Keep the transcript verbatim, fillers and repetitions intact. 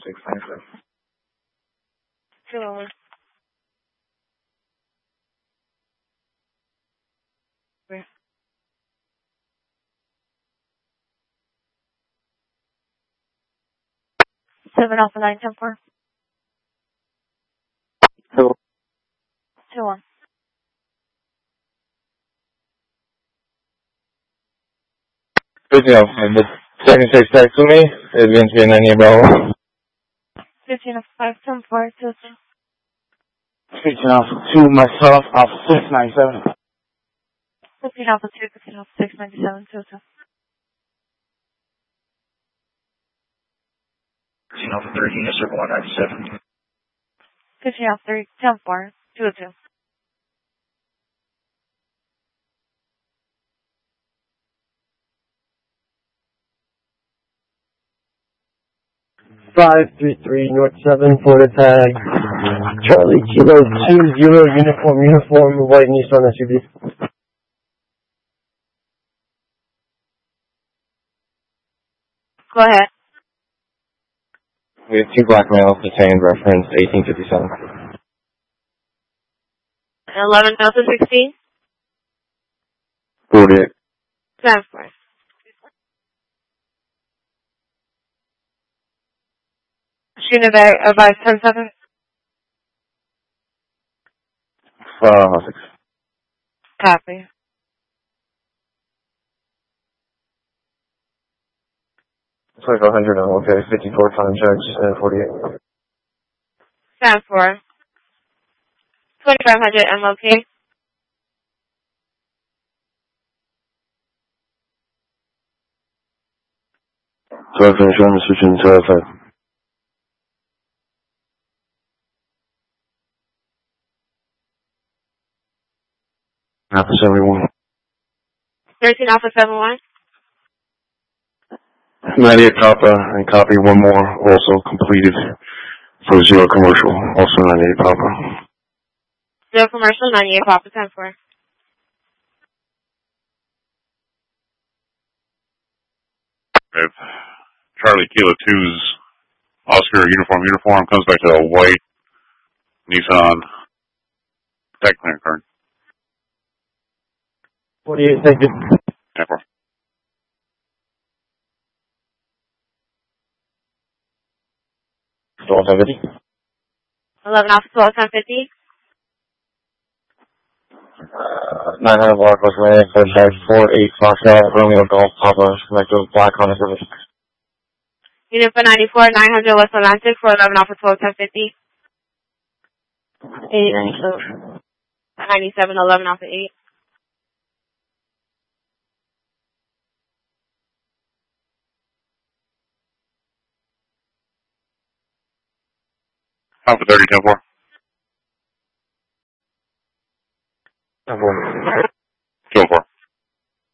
six nine seven. two one one. Where? seven Alpha nine ten four. Hello. two one. fifteen Alpha, the second six back to me is going to be an India Bravo. fifteen Alpha five ten four two two. fifteen Alpha two, myself, Alpha six nine seven. fifteen Alpha two, fifteen Alpha six ninety seven two two. fifteen Alpha thirteen, yes, sir, one ninety-seven. fifteen Alpha three ten four two two. five three three North seven, Florida tag. Charlie Kilo two zero uniform, uniform, white Nissan S U V. Go ahead. We have two black males detained, reference eighteen fifty-seven. eleven Delta sixteen. forty-eight. ten four. Shooting back about ten seven. Uh, six. Copy. twenty-five hundred, okay, fifty-four time charge, uh, forty-eight. ten four. twenty-five hundred M O K. twelve finish, I'm switching to twelve five. Alpha seventy-one. thirteen Alpha seven one. ninety-eight Papa, and copy one more, also completed for zero commercial, also ninety-eight Papa. Zero commercial, ninety-eight Papa ten four. If Charlie Kilo two's Oscar uniform uniform comes back to a white Nissan tech clearance card. forty-eight, thank you. ten four. twelve seventy. eleven Alpha twelve ten fifty. Uh, nine hundred block was ran for tag four eight Foxtrot, Romeo Golf Papa, connect to black Honda Civic. Unit for ninety-four, nine hundred West Atlantic for eleven Alpha twelve ten fifty. eight ninety-seven. ninety-seven, eleven Alpha eight. Alpha thirty ten four. ten four.